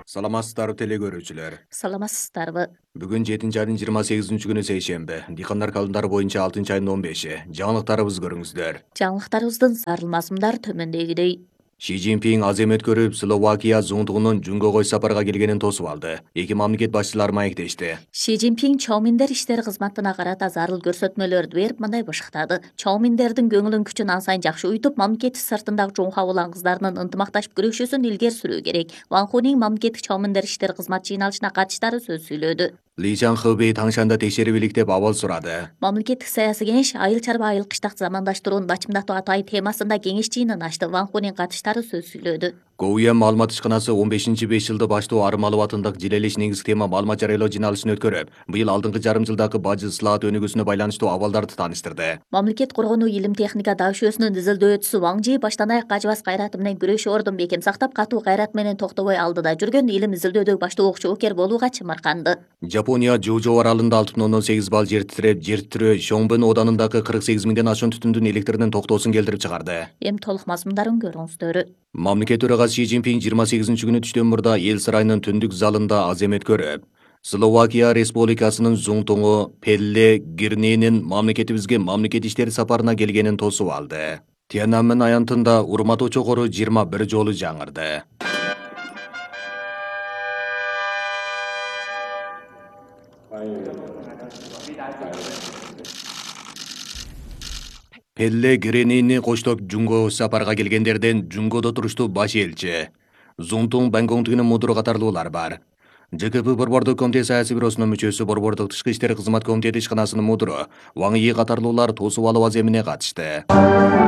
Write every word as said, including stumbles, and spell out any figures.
Саламатсыздар теле көрүүчүлөр. Саламатсыздарбы? Бүгүн жетинчи айдын жыйырма сегизинчи күнү сейшемби. Дыйкандар календары боюнча алтынчы айдын он беши. Жаңылыктарыбызды көрүңүздөр. Жаңылыктарыбыздын зарылмасымдар төмөндөгүдөй. Ши Цзиньпин азем өткөрүп, Словакия зуңтугунун Жөнгөгө сапарга келгенин тосуп алды. Эки мамлекет башчылары маектешти. Ши Цзиньпин Чоуминдер иштери кызматына карата зарыл көрсөтмөлөрдү берип, мындай бышыктады. Чоуминдердин көңүлүн күчүн ан сайын жакшы уйтуп, мамлекет сыртындагы Жоңха улан кыздарынын ынтымакташып күрөшүүсүн илгери сүрүү керек. Ван Хунин мамлекеттик Чоуминдер иштери кызмат жыйналышына катыштары сөз сүйлөдү. Ли Чанхыбей Таңшанда текшерип илик деп абал сурады. Мамлекеттик саясий кеңеш айыл чарба айыл кыштак замандаштырууну бачымдатуу атай темасында кеңеш жыйынын ачты. Ван Хунин катыштары сөз сүйлөдү. Гоуя маалымат ишканасы он бешинчи беш жылды баштоо армалуу атындагы жилелеш негизги тема маалымат жарыялоо жыйналышын өткөрүп, быйыл алдыңкы жарым жылдагы бажы ысылаат өнүгүүсүнө байланыштуу абалдарды тааныштырды. Мамлекет коргонуу илим техника дашөөсүнүн изилдөөчүсү Ван Жи баштан аяк ажыбас кайраты менен күрөшүү ордун бекем сактап, катуу кайрат менен токтобой алдыда жүргөн илим изилдөөдөгү баштуу окчу окер болууга чымырканды. Жапония Жужо аралында алты бүтүн ондон сегиз балл жер титиреп, жер титирөө Шоңбен оданындагы кырк сегиз миңден ашуун түтүндүн электринин токтоосун келтирип чыгарды. Эми толук мазмундарын көрүңүздөр. Мамлекет төрагасы Ши Цзиньпин жыйырма сегизинчи күнү түштөн мурда эл сарайынын түндүк залында азем өткөрүп, Словакия Республикасынын зуңтуңу Пелле Гирнинин мамлекетибизге мамлекет иштери сапарына келгенин тосуп алды. Тиананмен аянтында урматтуу чокору жыйырма бир жолу жаңырды. Пелле Гирнини коштоп Жөнгө сапарга келгендерден Жөнгөдө туруштуу баш элчи Зунтуң Бангоңтигинин мудуру катарлуулар бар. ЖКП Борбордук комитет саясий бюросунун мүчөсү, Борбордук тышкы иштер кызмат комитети ишканасынын мудуру Ваң Йи катарлуулар тосуп алуу аземине катышты.